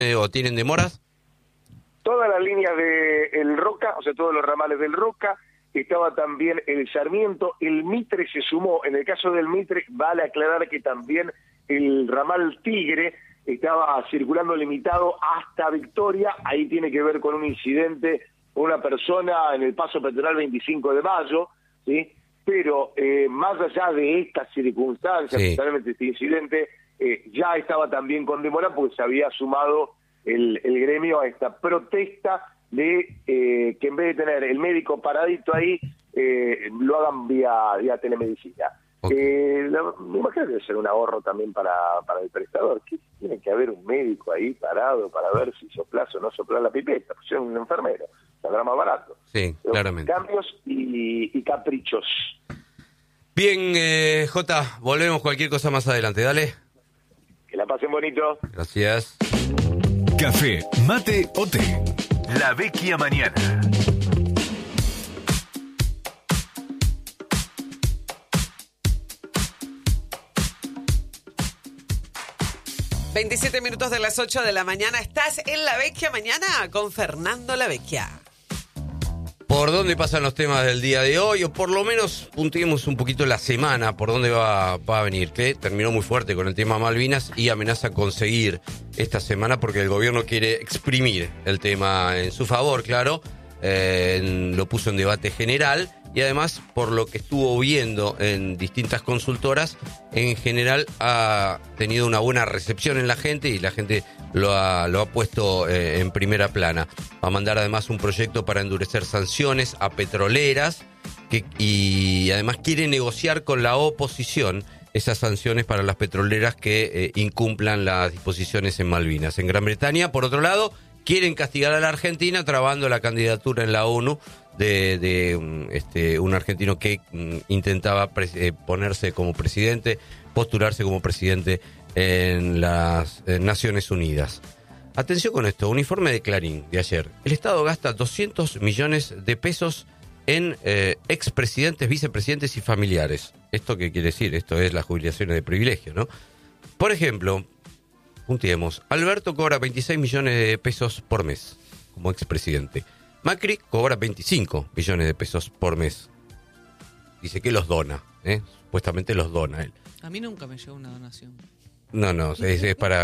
o tienen demoras? Todas las líneas de El Roca, o sea, todos los ramales del Roca, estaba también el Sarmiento, el Mitre se sumó. En el caso del Mitre, vale aclarar que también el ramal Tigre estaba circulando limitado hasta Victoria. Ahí tiene que ver con un incidente, una persona en el paso peatonal 25 de mayo, ¿sí? Pero más allá de estas circunstancias, sí, especialmente este incidente, ya estaba también con demora porque se había sumado el gremio a esta protesta de que en vez de tener el médico paradito ahí, lo hagan vía telemedicina. Okay. Me imagino que debe ser un ahorro también para el prestador. Que tiene que haber un médico ahí parado para ver si soplas o no soplas la pipeta, pues es un enfermero, saldrá más barato. Sí, claramente. Cambios y caprichos. Bien, Jota, volvemos cualquier cosa más adelante, dale. Que la pasen bonito. Gracias. Café, mate o té. La Vecchia Mañana. ...27 de las 8 de la mañana... ...estás en La Vecchia Mañana... ...con Fernando La Vecchia. ¿Por dónde pasan los temas del día de hoy? O por lo menos puntuemos un poquito la semana, por dónde va a venir. Que terminó muy fuerte con el tema Malvinas y amenaza con seguir esta semana porque el gobierno quiere exprimir el tema en su favor, claro. Lo puso en debate general y además, por lo que estuvo viendo en distintas consultoras, en general ha tenido una buena recepción en la gente y la gente lo ha puesto en primera plana. Va a mandar además un proyecto para endurecer sanciones a petroleras y además quiere negociar con la oposición esas sanciones para las petroleras que incumplan las disposiciones en Malvinas. En Gran Bretaña, por otro lado, quieren castigar a la Argentina trabando la candidatura en la ONU de un argentino que intentaba postularse como presidente en las Naciones Unidas. Atención con esto, un informe de Clarín de ayer. El Estado gasta 200 millones de pesos en expresidentes, vicepresidentes y familiares. ¿Esto qué quiere decir? Esto es las jubilaciones de privilegio, ¿no? Por ejemplo, puntiemos, Alberto cobra 26 millones de pesos por mes como expresidente. Macri cobra 25 millones de pesos por mes. Dice que los dona, supuestamente los dona él. A mí nunca me llegó una donación. No, es para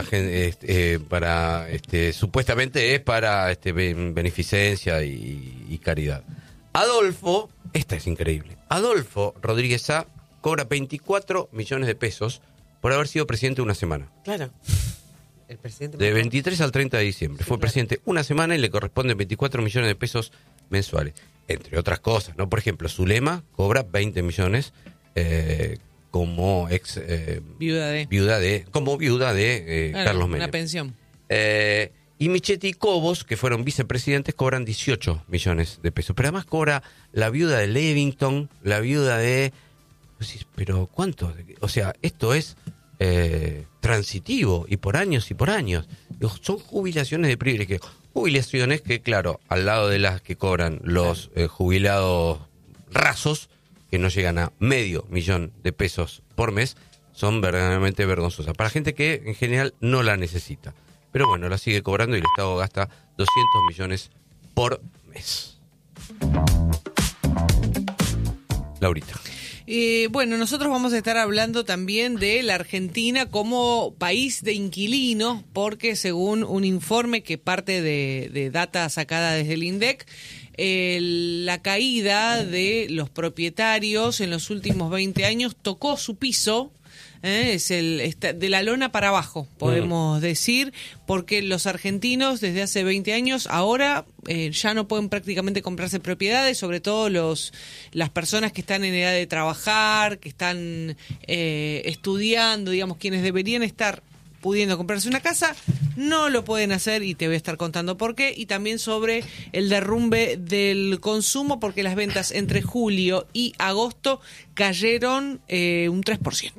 supuestamente es para beneficencia y caridad. Adolfo, esta es increíble. Adolfo Rodríguez Sá cobra 24 millones de pesos por haber sido presidente una semana. Claro. El presidente de 23 al 30 de diciembre. Sí, fue presidente una semana y le corresponden 24 millones de pesos mensuales. Entre otras cosas, ¿no? Por ejemplo, Zulema cobra 20 millones como ex viuda de Carlos Menem. Una pensión. Y Michetti y Cobos, que fueron vicepresidentes, cobran 18 millones de pesos. Pero además cobra la viuda de Levington, la viuda de... Pero ¿cuánto? O sea, esto es transitivo y por años y por años. Son jubilaciones de privilegio. Jubilaciones que, claro, al lado de las que cobran los jubilados rasos, que no llegan a $500,000 de pesos por mes, son verdaderamente vergonzosas. Para gente que en general no la necesita. Pero bueno, la sigue cobrando y el Estado gasta 200 millones por mes. Laurita. Bueno, nosotros vamos a estar hablando también de la Argentina como país de inquilinos, porque según un informe que parte de data sacada desde el INDEC, la caída de los propietarios en los últimos 20 años tocó su piso. Es de la lona para abajo, podemos decir, porque los argentinos desde hace 20 años ahora ya no pueden prácticamente comprarse propiedades, sobre todo las personas que están en edad de trabajar, que están estudiando, digamos, quienes deberían estar pudiendo comprarse una casa, no lo pueden hacer y te voy a estar contando por qué, y también sobre el derrumbe del consumo, porque las ventas entre julio y agosto cayeron un 3%.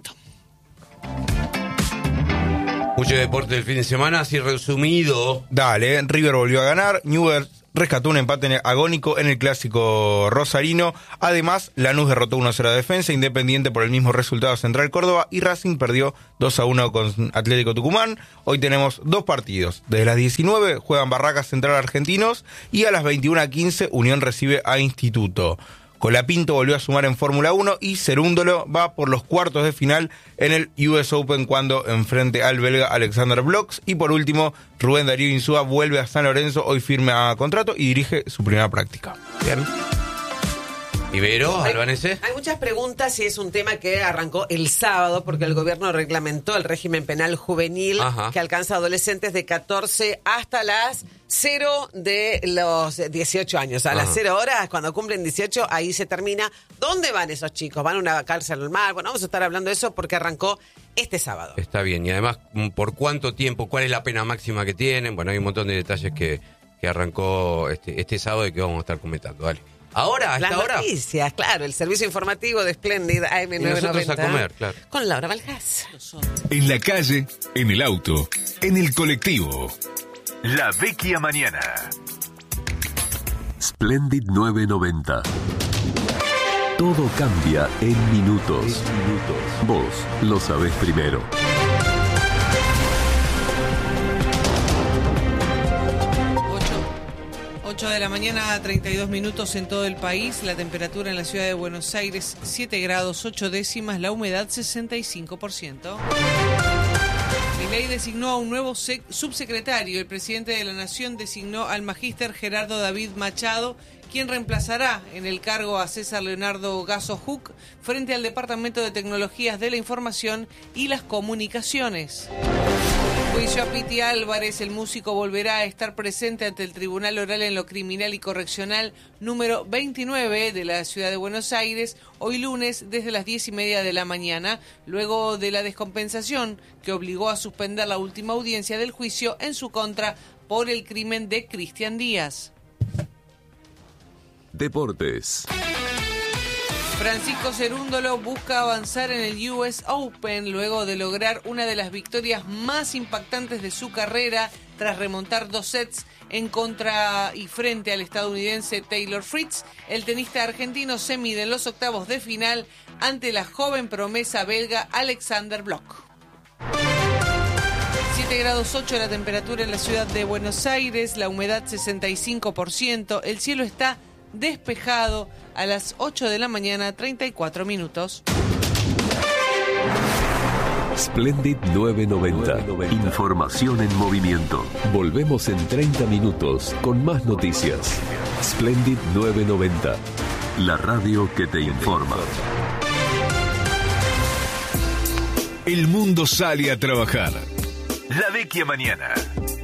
Mucho deporte del fin de semana, así resumido. Dale, River volvió a ganar, Newell's rescató un empate agónico en el clásico rosarino. Además, Lanús derrotó 1-0 a Defensa, Independiente por el mismo resultado Central Córdoba y Racing perdió 2-1 con Atlético Tucumán. Hoy tenemos 2 partidos. Desde las 19 juegan Barracas Central Argentinos y a las 21:15 Unión recibe a Instituto. Colapinto volvió a sumar en Fórmula 1 y Cerúndolo va por los cuartos de final en el US Open cuando enfrente al belga Alexander Bloch. Y por último, Rubén Darío Insúa vuelve a San Lorenzo, hoy firma contrato y dirige su primera práctica. Bien. Ibero, Albanese. Hay muchas preguntas y es un tema que arrancó el sábado porque el gobierno reglamentó el régimen penal juvenil que alcanza adolescentes de 14 hasta las 0 de los 18 años. A las 0 horas, cuando cumplen 18, ahí se termina. ¿Dónde van esos chicos? ¿Van a una cárcel normal? Bueno, vamos a estar hablando de eso porque arrancó este sábado. Está bien. Y además, ¿por cuánto tiempo? ¿Cuál es la pena máxima que tienen? Bueno, hay un montón de detalles que arrancó este sábado y que vamos a estar comentando. Dale. Ahora, hasta ahora. Las noticias, claro, el servicio informativo de Splendid AM990. Nosotros a comer, claro. Con Laura Valjas. En la calle, en el auto, en el colectivo. La Vecchia Mañana. Splendid 990. Todo cambia en minutos. Vos lo sabés primero. 8 de la mañana, 32 minutos en todo el país. La temperatura en la ciudad de Buenos Aires, 7 grados 8 décimas. La humedad, 65%. Milei designó a un nuevo subsecretario. El presidente de la Nación designó al magíster Gerardo David Machado, quien reemplazará en el cargo a César Leonardo Gasso Huck frente al Departamento de Tecnologías de la Información y las Comunicaciones. Juicio a Piti Álvarez, el músico volverá a estar presente ante el Tribunal Oral en lo Criminal y Correccional número 29 de la ciudad de Buenos Aires, hoy lunes desde las 10:30 de la mañana, luego de la descompensación que obligó a suspender la última audiencia del juicio en su contra por el crimen de Cristian Díaz. Deportes. Francisco Cerúndolo busca avanzar en el US Open luego de lograr una de las victorias más impactantes de su carrera tras remontar 2 sets en contra y frente al estadounidense Taylor Fritz. El tenista argentino se mide en los octavos de final ante la joven promesa belga Alexander Bloch. 7 grados 8 la temperatura en la ciudad de Buenos Aires, la humedad 65%, el cielo está despejado a las 8 de la mañana, 34 minutos. Splendid 990. Información en movimiento. Volvemos en 30 minutos con más noticias. Splendid 990. La radio que te informa. El mundo sale a trabajar. La Vecchia Mañana.